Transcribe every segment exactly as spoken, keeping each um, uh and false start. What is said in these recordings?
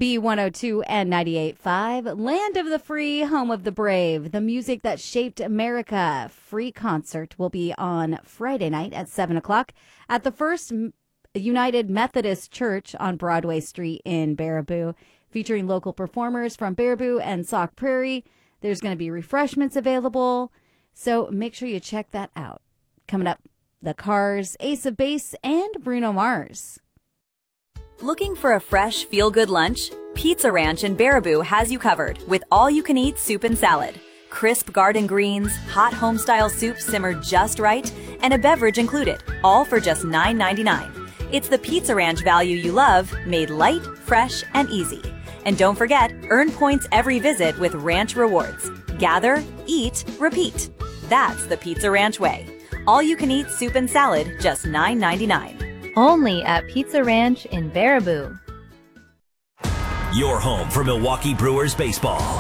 B one oh two and ninety-eight point five, land of the free, home of the brave, the music that shaped America. Free concert will be on Friday night at seven o'clock at the First United Methodist Church on Broadway Street in Baraboo, featuring local performers from Baraboo and Sauk Prairie. There's going to be refreshments available, so make sure you check that out. Coming up, The Cars, Ace of Base, and Bruno Mars. Looking for a fresh, feel-good lunch? Pizza Ranch in Baraboo has you covered with all-you-can-eat soup and salad. Crisp garden greens, hot home-style soup simmered just right, and a beverage included, all for just nine ninety-nine. It's the Pizza Ranch value you love, made light, fresh, and easy. And don't forget, earn points every visit with Ranch Rewards. Gather, eat, repeat. That's the Pizza Ranch way. All-you-can-eat soup and salad, just nine ninety-nine. Only at Pizza Ranch in Baraboo. Your home for Milwaukee Brewers baseball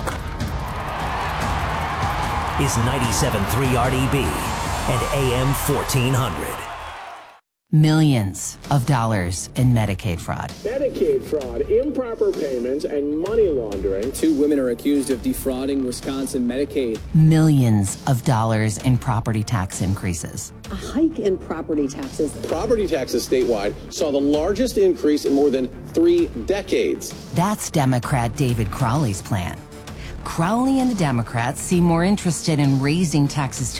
is ninety-seven point three R D B and A M fourteen hundred. Millions of dollars in Medicaid fraud. Medicaid fraud, improper payments, and money laundering. Two women are accused of defrauding Wisconsin Medicaid. Millions of dollars in property tax increases. A hike in property taxes. Property taxes statewide saw the largest increase in more than three decades. That's Democrat David Crowley's plan. Crowley and the Democrats seem more interested in raising taxes to